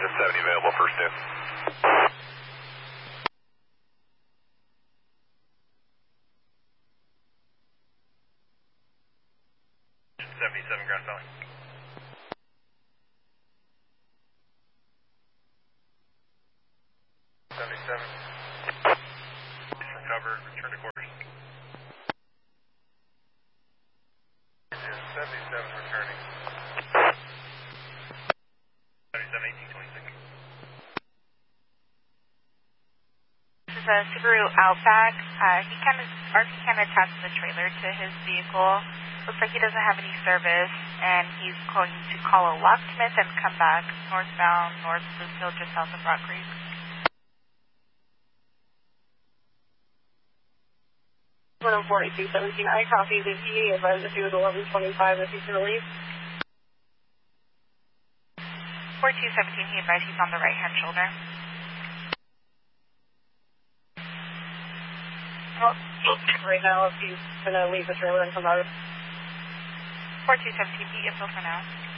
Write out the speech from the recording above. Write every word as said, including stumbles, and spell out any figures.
engine seventy available, first two. seventy-seven, ground Valley. seventy-seven. Recover, return to course. seventy-seven returning. seventy-seven, eighteen twenty-six. This is a Subaru Outback. Uh, he kind of, R P can attach the trailer to his vehicle. Looks like he doesn't have any service, and he's going to call a locksmith and come back northbound, north Bluefield, just south of Rock Creek. one oh forty-two seventeen, I copied. If he advised if he was eleven twenty-five, if he's going to leave. forty-two seventeen, he advised he's on the right-hand shoulder. Well, right now, if he's going to leave the trailer and come out. forty-two seventeen, be info for now.